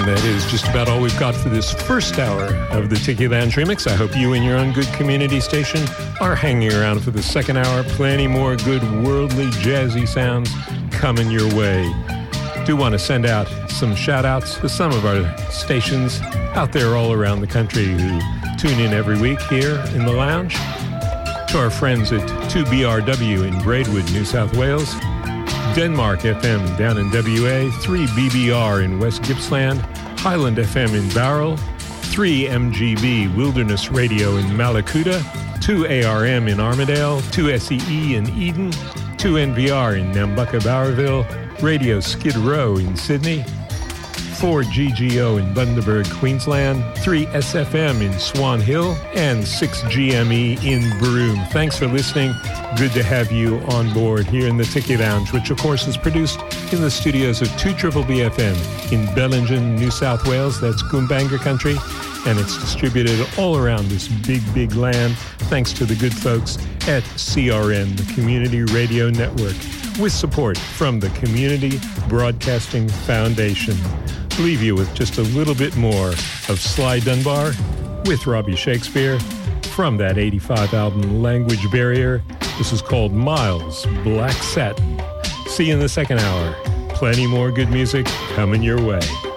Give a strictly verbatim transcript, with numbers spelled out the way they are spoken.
that is just about all we've got for this first hour of the Tiki Lounge Remix. I hope you and your own good community station are hanging around for the second hour. Plenty more good worldly jazzy sounds coming your way. Do want to send out some shout outs to some of our stations out there all around the country who tune in every week here in the lounge. To our friends at two B R W in Braidwood, New South Wales, Denmark F M down in W A, three B B R in West Gippsland, Highland F M in Barrel, three M G B Wilderness Radio in Malakuta, two A R M in Armidale, two S E E in Eden, two N V R in Nambucca Bowerville, Radio Skid Row in Sydney, four G G O in Bundaberg, Queensland, three S F M in Swan Hill, and six G M E in Broome. Thanks for listening. Good to have you on board here in the Tiki Lounge, which of course is produced in the studios of two B B F M in Bellingen, New South Wales. That's Goombanga country, and it's distributed all around this big, big land thanks to the good folks at C R N, the Community Radio Network, with support from the Community Broadcasting Foundation. Leave you with just a little bit more of Sly Dunbar with Robbie Shakespeare from that eighty-five album Language Barrier. This is called Miles Black Satin. See you in the second hour. Plenty more good music coming your way.